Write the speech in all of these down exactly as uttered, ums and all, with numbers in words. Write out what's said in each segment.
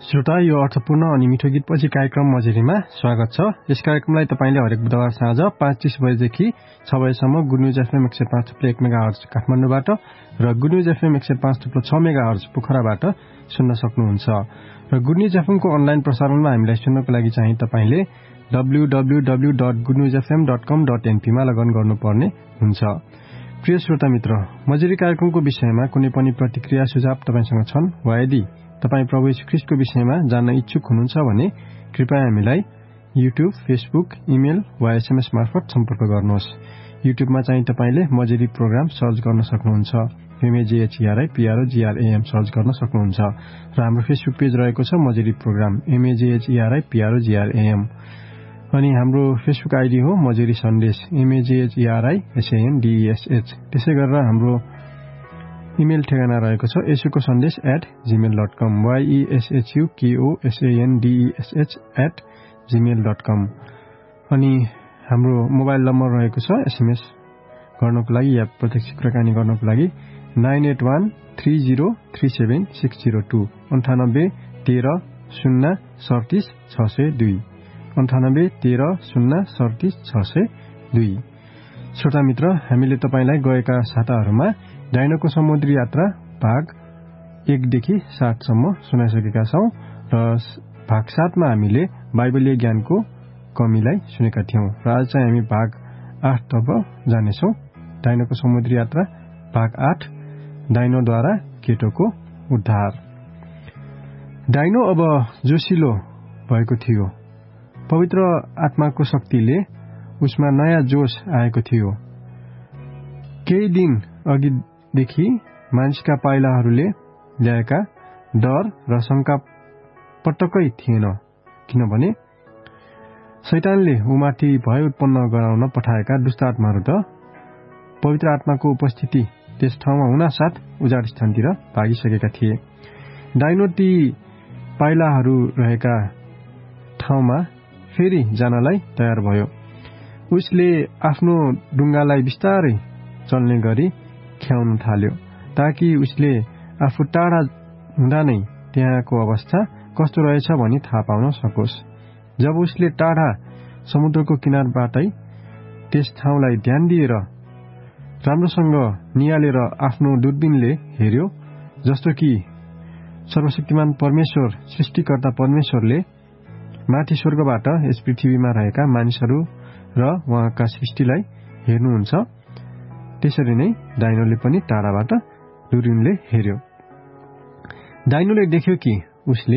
श्रोता, यो अर्थपूर्ण अनि मिठो गीतपछि कार्यक्रम मजेरीमा स्वागत छ। यस कार्यक्रमलाई तपाईले हरेक बुधबार साँझ पाँच तीस बजेदेखि छ बजेसम्म गुड न्युज एफएम एक सय पाँच थुप्रो एक मेगाहर्ज काठमाडौँबाट र गुड न्युज एफएम एक सय पाँच थुप्रो छ मेगाहर्ज पोखराबाट सुन्न सक्नुहुन्छ। र गुड न्युज एफएमको अनलाइन प्रसारणमा हामीलाई सुन्नको लागि चाहिँ तपाईले W W W dot good news FM dot कम डट एनपी मा लगन गर्नुपर्ने हुन्छ। प्रिय श्रोता मित्र, मजेरी कार्यक्रमको विषयमा कुनै पनि प्रतिक्रिया सुझाव तपाईसँग छन् वा यदि तपाई प्रभु येशू ख्रीष्टको विषयमा जान्न इच्छुक हुनुहुन्छ भने कृपया हामीलाई युट्युब, फेसबुक, इमेल वा एसएमएस मार्फत सम्पर्क गर्नुहोस्। युट्युबमा चाहिँ तपाईले मजेरी प्रोग्राम सर्च गर्न सक्नुहुन्छ। एमएजेएचईआरआई पीआरओजीआरएएम सर्च गर्न सक्नुहुन्छ। र हाम्रो फेसबुक पेज रहेको छ मजेरी प्रोग्राम एमएजेएचईआरआई पीआरओजीआरएएम। अनि हाम्रो फेसबुक आईडी हो मजेरी सन्देश एमएजेएचईआरआई एसएएनडीएसएच। त्यसै गरेर हाम्रो इमेल ठेगाना रहेको छ यसुको सन्देश at Gmail dot com वाईएसएचयुकेओएसएनडीएसएच at Gmail dot कम। अनि हाम्रो मोबाइल नम्बर रहेको छ एसएमएस गर्नको लागि या प्रत्यक्ष कुराकानी गर्नको लागि nine at one three zero three seven six zero two अन्ठानब्बे तेह्र शून्य सडतिस छ सय दुई अन्ठानब्बे तेह्र शून्य सडतिस छ सय दुई। श्रोता मित्र, हामीले तपाईलाई गएका साताहरूमा डाइनोको समुद्री यात्रा भाग एकदेखि सातसम्म सुनाइसकेका छौं र भाग सातमा हामीले बाइबलीय ज्ञानको कमीलाई सुनेका थियौं। र आज चाहिँ हामी भाग आठ तर्फ जानेछौं। डाइनोको समुद्री यात्रा भाग आठ, डाइनोद्वारा केटोको उद्धार। डाइनो अब जोसिलो भएको थियो। पवित्र आत्माको शक्तिले उसमा नयाँ जोश आएको थियो। केही दिन अघिदेखि मानिसका पाइलाहरूले ल्याएका डर र शंका पटक्कै थिएन, किनभने शैतानले उमाथि भय उत्पन्न गराउन पठाएका दुष्ट आत्माहरू त पवित्र आत्माको उपस्थिति त्यस ठाउँमा हुनासाथ उजाड स्थानतिर भागिसकेका थिए। डाइनो ती पाइलाहरू रहेका ठाउँमा फेरि जानलाई तयार भयो। उसले आफ्नो डुङ्गालाई बिस्तारै चल्ने गरी ख्याउन थाल्यो ताकि उसले आफू टाढा हुँदा नै त्यहाँको अवस्था कस्तो रहेछ भनी थाहा पाउन सकोस्। जब उसले टाढा समुद्रको किनारबाटै त्यस ठाउँलाई ध्यान दिएर राम्रोसँग नियालेर आफ्नो दूरबीनले हेर्यो, जस्तो कि सर्वशक्तिमान परमेश्वर सृष्टिकर्ता परमेश्वरले माथि स्वर्गबाट यस पृथ्वीमा रहेका मानिसहरू र उहाँका सृष्टिलाई हेर्नुहुन्छ, त्यसरी नै डाइनोले पनि टाढाबाट दूरबीनले हेर्यो। डाइनोले देख्यो कि उसले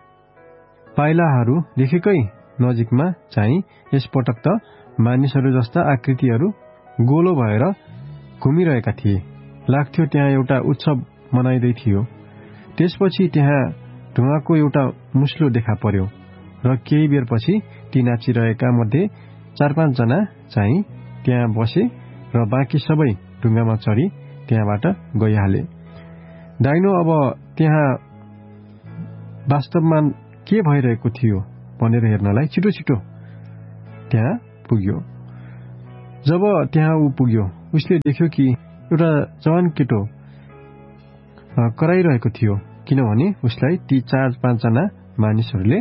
पाइलाहरू देखेकै नजिकमा चाहिँ यसपटक त मानिसहरू जस्ता आकृतिहरू गोलो भएर घुमिरहेका थिए। लाग्थ्यो त्यहाँ एउटा उत्सव मनाइदै थियो। त्यसपछि त्यहाँ धुवाँको एउटा मुस्लो देखा पर्यो र केही बेरपछि ती नाचिरहेका मध्ये चार पाँच जना चाहिँ त्यहाँ बसे र बाँकी सबै ढुङ्गामा चढी त्यहाँबाट गइहाले। डाइनो अब त्यहाँ वास्तवमा के भइरहेको थियो भनेर हेर्नलाई छिटो छिटो त्यहाँ पुग्यो। जब त्यहाँ ऊ पुग्यो, उसले देख्यो कि एउटा जवान केटो कराइरहेको थियो, किनभने उसलाई ती चार पाँच जना मानिसहरूले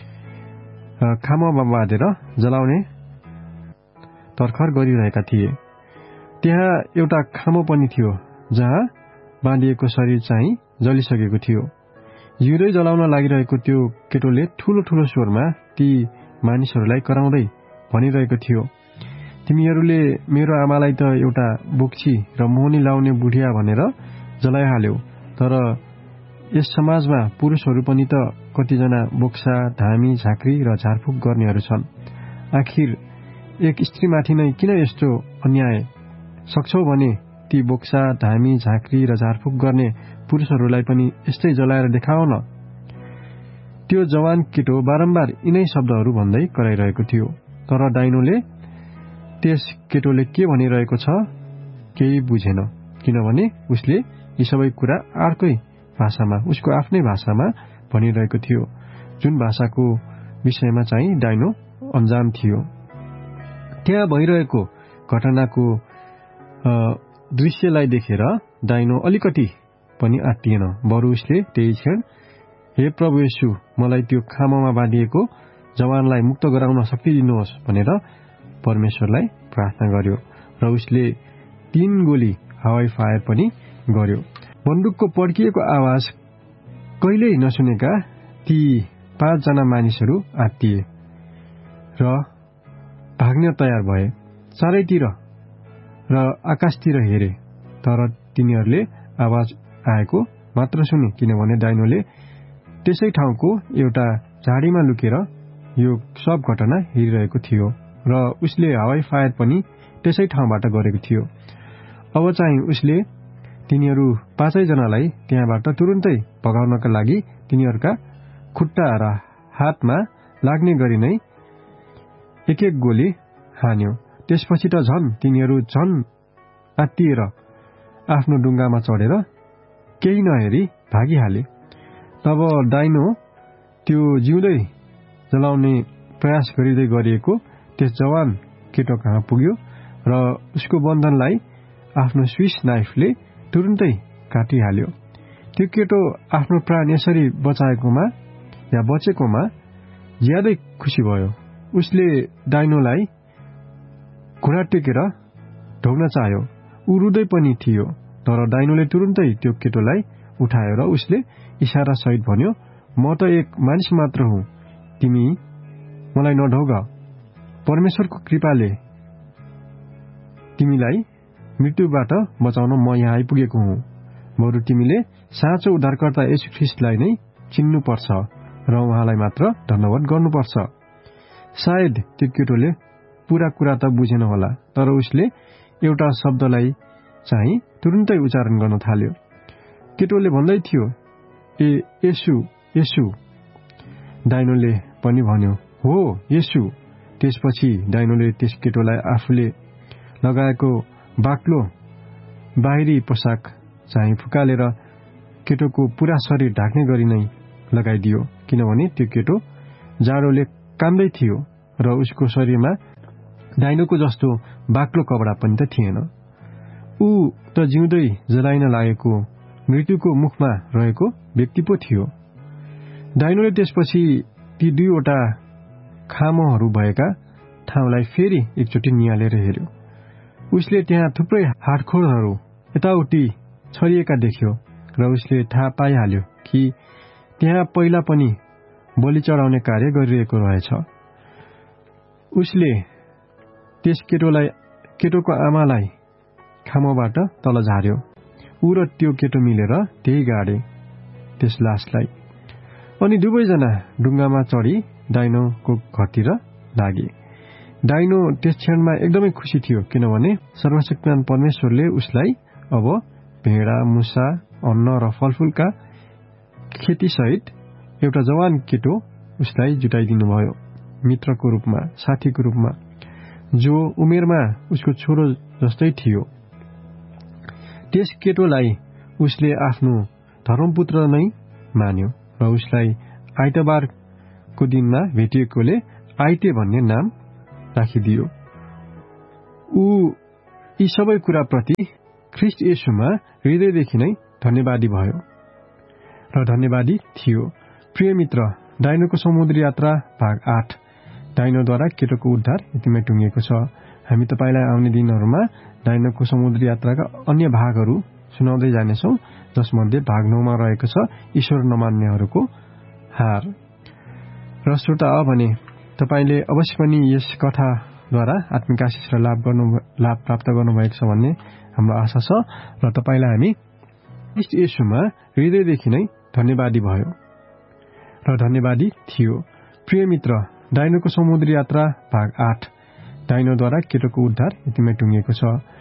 खाममा बाँधेर जलाउने तर्खर गरिरहेका थिए। त्यहाँ एउटा खामो पनि थियो जहाँ बाँधिएको शरीर चाहिँ जलिसकेको थियो। जिउँदै जलाउन लागिरहेको त्यो केटोले ठूलो ठूलो स्वरमा ती मानिसहरूलाई कराउँदै भनिरहेको थियो, तिमीहरूले मेरो आमालाई त एउटा बोक्ची र मोहनी लाउने बुढिया भनेर जलाइहाल्यौ, तर यस समाजमा पुरुषहरू पनि त कतिजना बोक्सा, धामी, झाँक्री र झारफुक गर्नेहरू छन्। आखिर एक स्त्रीमाथि नै किन यस्तो अन्याय? सक्छौ भने ती बोक्सा, धामी, झाँक्री र झारफुक गर्ने पुरुषहरूलाई पनि यस्तै जलाएर देखाओ न। त्यो जवान केटो बारम्बार यिनै शब्दहरू भन्दै कराइरहेको थियो। तर डाइनोले त्यस केटोले के भनिरहेको छ केही बुझेन, किनभने उसले यी सबै कुरा अर्कै भाषामा, उसको आफ्नै भाषामा भनिरहेको थियो, जुन भाषाको विषयमा चाहिँ डाइनो अन्जान थियो। त्यहाँ भइरहेको घटनाको दृश्यलाई देखेर डाइनो अलिकति पनि आत्तिएन, बरु उसले त्यही क्षण हे प्रभु येशू, मलाई त्यो खाममा बाँधिएको जवानलाई मुक्त गराउन शक्ति दिनुहोस् भनेर परमेश्वरलाई प्रार्थना गर्यो र उसले तीन गोली हवाई फायर पनि गर्यो। बन्दुकको पड्किएको आवाज कहिल्यै नसुनेका ती पाँचजना मानिसहरू आत्तिए र भाग्न तयार भए। चारैतिर र आकाशतिर हेरे, तर तिनीहरूले आवाज आएको मात्र सुने, किनभने डाइनोले त्यसै ठाउँको एउटा झाडीमा लुकेर यो सब घटना हेरिरहेको थियो र उसले हवाई फायर पनि त्यसै ठाउँबाट गरेको थियो। अब चाहिँ उसले तिनीहरू पाँचैजनालाई त्यहाँबाट तुरुन्तै भगाउनका लागि तिनीहरूका खुट्टा र हातमा लाग्ने गरी नै एक एक गोली हान्यो। त्यसपछि त झन् तिनीहरू झन् आत्तिएर आफ्नो डुङ्गामा चढेर केही नहेरी भागिहाले। तब डाइनो त्यो जिउँदै जलाउने प्रयास गरिँदै गरिएको त्यस जवान केटो कहाँ पुग्यो र उसको बन्धनलाई आफ्नो स्विस नाइफले तुरुन्तै काटिहाल्यो। त्यो केटो आफ्नो प्राण यसरी बचाएकोमा या बचेकोमा ज्यादै खुसी भयो। उसले डाइनोलाई घुँडा टेकेर ढोग्न चाह्यो। ऊ रुँदै पनि थियो, तर डाइनोले तुरुन्तै त्यो केटोलाई उठायो र उसले इशारा सहित भन्यो, म त एक मानिस मात्र हुँ, तिमी मलाई नढोग। परमेश्वरको कृपाले तिमीलाई मृत्युबाट बचाउन म यहाँ आइपुगेको हुँ। बरु तिमीले साँचो उद्धारकर्ता येशू ख्रीष्टलाई नै चिन्नुपर्छ र उहाँलाई मात्र धन्यवाद गर्नुपर्छ। सायद त्यो केटोले पूरा कुरा त बुझेन होला, तर उसले एउटा शब्दलाई चाहिँ तुरुन्तै उच्चारण गर्न थाल्यो। केटोले भन्दै थियो, ए येशू येशू। डाइनोले पनि भन्यो, हो येशू। त्यसपछि डाइनोले त्यस केटोलाई आफूले लगाएको बाक्लो बाहिरी पोसाक चाहिँ फुकालेर केटोको पूरा शरीर ढाक्ने गरी नै लगाइदियो, किनभने त्यो केटो जाडोले काम्दै थियो र उसको शरीरमा डाइनोको जस्तो बाक्लो कपडा पनि त थिएन। ऊ त जिउँदै जलाइन लागेको मृत्युको मुखमा रहेको व्यक्ति पो थियो। डाइनोले त्यसपछि ती दुईवटा खामोहरू भएका ठाउँलाई फेरि एकचोटि निहालेर हेर्यो। उसले त्यहाँ थुप्रै हाडखोरहरू यताउति छरिएका देख्यो र उसले थाहा पाइहाल्यो कि त्यहाँ पहिला पनि बलि चढाउने कार्य गरिरहेको रहेछ। उसले त्यस केटोलाई केटोको आमालाई खामोबाट तल झार्यो। ऊ र त्यो केटो मिलेर त्यही गाडे त्यस लासलाई। अनि दुवैजना डुङ्गामा चढी डाइनोको घरतिर लागे। डाइनो त्यस क्षणमा एकदमै खुसी थियो, किनभने सर्वशक्तिमान परमेश्वरले उसलाई अब भेडा, मुसा, अन्न र फलफूलका खेतीसहित एउटा जवान केटो उसलाई जुटाइदिनु भयो, मित्रको रूपमा, साथीको रूपमा, जो उमेरमा उसको छोरो जस्तै थियो। त्यस केटोलाई उसले आफ्नो धर्मपुत्र नै मान्यो र उसलाई आइतबारको दिनमा भेटिएकोले आइते भन्ने नाम राखिदियो। ऊ यी सबै कुराप्रति ख्रीष्ट येशूमा हृदयदेखि नै धन्यवादी भयो र धन्यवादी थियो। प्रिय मित्र, डाइनोको समुद्री यात्रा भाग आठ, डाइनोद्वारा केटोको उद्धार यतिमै टुङ्गिएको छ। हामी तपाईलाई आउने दिनहरूमा डाइनोको समुद्री यात्राका अन्य भागहरू सुनाउँदै जानेछौँ, जसमध्ये भाग नौमा रहेको छ ईश्वर नमान्नेहरूको हार। र श्रोता, अब भने तपाईले अवश्य पनि यस कथाद्वारा आत्मिक आशिष र लाभ गर्नु लाभ प्राप्त गर्नुभएको छ भन्ने हाम्रो आशा छ र तपाईलाई हामी ख्रीष्ट येशूमा हृदयदेखि नै धन्यवादी भयो र धन्यवादी थियो। प्रिय मित्र, डाइनोको समुद्री यात्रा भाग आठ, डाइनोद्वारा केटोको उद्धार यतिमै टुङ्गिएको छ।